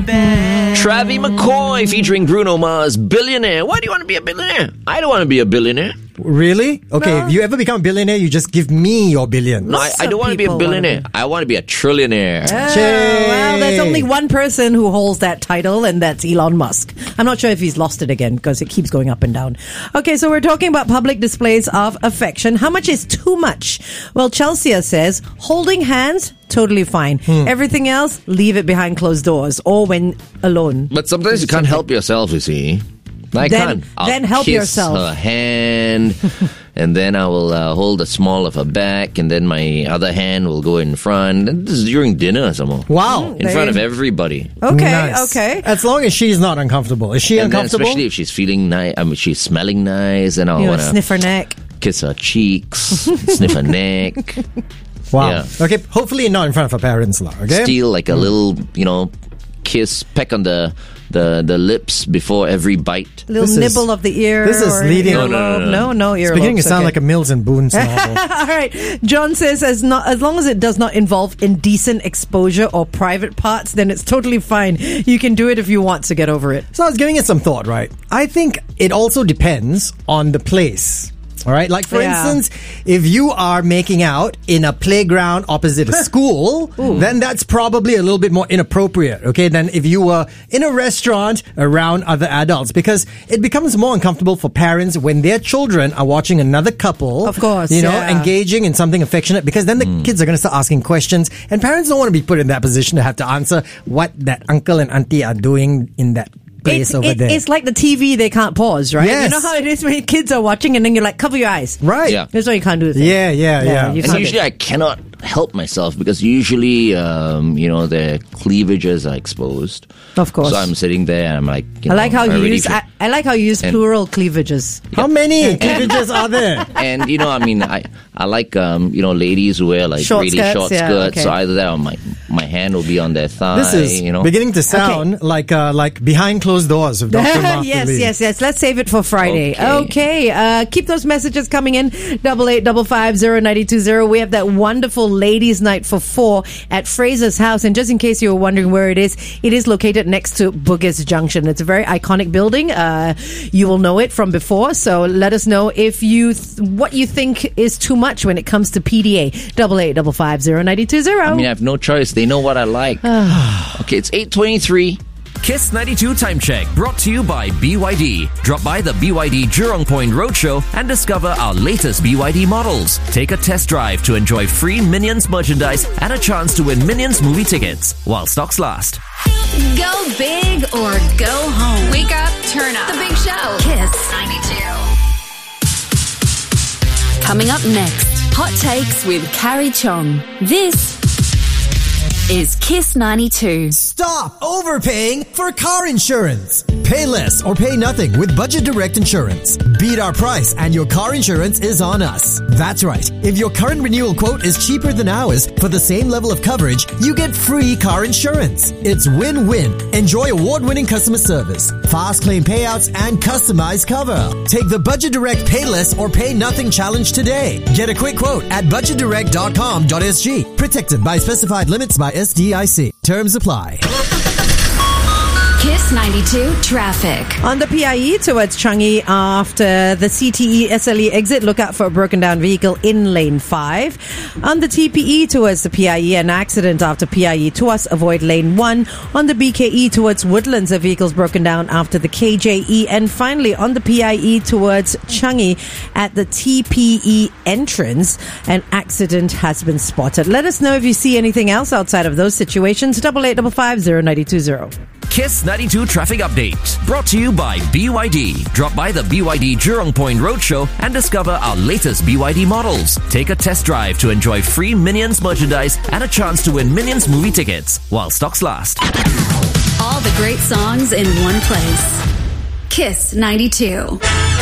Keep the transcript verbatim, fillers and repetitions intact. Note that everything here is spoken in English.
Travie McCoy featuring Bruno Mars, Billionaire. Why do you want to be a billionaire? I don't want to be a billionaire. Really? Okay, No. if you ever become a billionaire, you just give me your billions. No, I, I don't want to be a people wanna billionaire. be. I want to be a trillionaire. Oh, Shay. well, there's only one person who holds that title, and that's Elon Musk. I'm not sure if he's lost it again because it keeps going up and down. Okay, so we're talking about public displays of affection. How much is too much? Well, Chelsea says holding hands, totally fine. Everything else, leave it behind closed doors or when alone. But sometimes you can't help yourself, you see. I Then- can't. I'll then help kiss yourself. her hand, and then I will uh, hold the small of her back, and then my other hand will go in front. And this is during dinner, some more. Wow. In front of everybody. Okay, Nice. okay. As long as she's not uncomfortable. Is she And then uncomfortable? especially if she's feeling nice, I mean, she's smelling nice, and I'll You know, want to sniff her neck. kiss her cheeks, sniff her neck, Wow. Yeah. Okay, hopefully not in front of her parents, lah. Okay. steal like a little, you know, kiss, peck on the the, the lips before every bite. Little This is- nibble of the ear. this is or leading- earlobe. No, no, no, no, no, earlobes. It's beginning to sound okay. like a Mills and Boons novel. All right. John says as not as long as it does not involve indecent exposure or private parts, then it's totally fine. You can do it if you want to get over it. So I was giving it some thought, right? I think it also depends on the place. All right. Like, for Yeah. instance, if you are making out in a playground opposite a school, then that's probably a little bit more inappropriate, okay, than if you were in a restaurant around other adults, because it becomes more uncomfortable for parents when their children are watching another couple. Of course, You know, yeah. engaging in something affectionate, because then the kids are going to start asking questions, and parents don't want to be put in that position to have to answer what that uncle and auntie are doing in that place It's, over it- there. it's like the T V, they can't pause, right? Yes. You know how it is when kids are watching and then you're like, cover your eyes. Right. Yeah. That's why you can't do it. Yeah, yeah, yeah. you And can't. usually I cannot help myself because usually, um, you know, their cleavages are exposed. Of course. So I'm sitting there and I'm like, you I like know, how you already use. try- I, I like how you use And- plural cleavages. How many cleavages are there? and you know, I mean, I I like um, you know, ladies who wear like Short really skirts, short yeah, skirts. okay. So either that or my my hand will be on their thigh. This is you know, beginning to sound like uh, like behind closed doors of Doctor Martha yes, Lee. yes, yes. Let's save it for Friday. Okay. Okay. Uh, keep those messages coming in. Double eight double five zero ninety two zero. We have that wonderful ladies' night for four at Fraser's house. And just in case you were wondering where it is, it is located next to Bugis Junction. It's a very iconic building. Uh, you will know it from before. So let us know if you th- what you think is too much when it comes to P D A. Double eight double five zero ninety two zero. I mean, I have no choice. They know what I like. Okay, it's eight twenty-three. Kiss ninety-two Time Check, brought to you by B Y D. Drop by the B Y D Jurong Point Roadshow and discover our latest B Y D models. Take a test drive to enjoy free Minions merchandise and a chance to win Minions movie tickets while stocks last. Go big or go home. Wake up, turn up. The Big Show. Kiss ninety-two. Coming up next, Hot Takes with Carrie Chong. This is Kiss ninety-two. Stop overpaying for car insurance. Pay less or pay nothing with Budget Direct Insurance. Beat our price and your car insurance is on us. That's right. If your current renewal quote is cheaper than ours for the same level of coverage, you get free car insurance. It's win-win. Enjoy award-winning customer service, fast claim payouts, and customized cover. Take the Budget Direct Pay Less or Pay Nothing challenge today. Get a quick quote at budget direct dot com dot s g. Protected by specified limits by S D I C. Terms apply. Kiss ninety-two traffic. On the P I E towards Changi after the C T E S L E exit, look out for a broken down vehicle in lane five. On the T P E towards the P I E, an accident after P I E Tuas, avoid lane one. On the B K E towards Woodlands, a vehicle's broken down after the K J E. And finally, on the P I E towards Changi at the T P E entrance, an accident has been spotted. Let us know if you see anything else outside of those situations. Double eight double five zero ninety two zero. Kiss ninety-two Traffic Update, brought to you by B Y D. Drop by the B Y D Jurong Point Roadshow and discover our latest B Y D models. Take a test drive to enjoy free Minions merchandise and a chance to win Minions movie tickets while stocks last. All the great songs in one place. Kiss ninety-two.